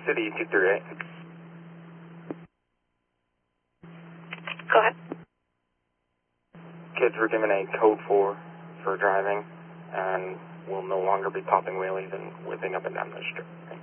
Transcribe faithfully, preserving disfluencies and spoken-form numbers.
City two three eight. Go ahead. Kids were given a code four for driving and will no longer be popping wheelies and whipping up and down the street.